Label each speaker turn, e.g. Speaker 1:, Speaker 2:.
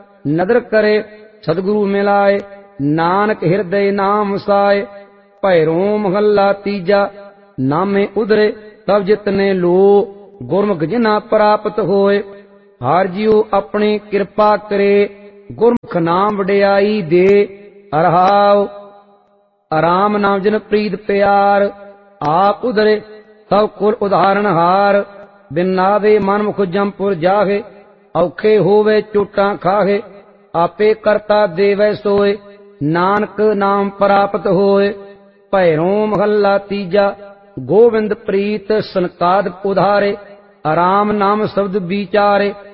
Speaker 1: नदर करे सतगुरु मिलाए, नानक हृदय नाम साए। भैरो महला तीजा, नामे उधरे तब जितने लो, गुरमुख जिना प्राप्त होए। हर जियो अपनी कृपा करे, गुरमुख नाम वडियाई दे। अरहाव आराम नाम जिन प्रीत प्यार, आप उधरे तब कुल उदाहरण हार। बिन नावे मनमुख जमपुर जाहे, औखे होवे चोटां खाहे। आपे करता देवै सोए, नानक नाम प्राप्त होए। भैरो महला तीजा, गोविंद प्रीत सनकाद उधारे। आराम नाम शब्द विचारे,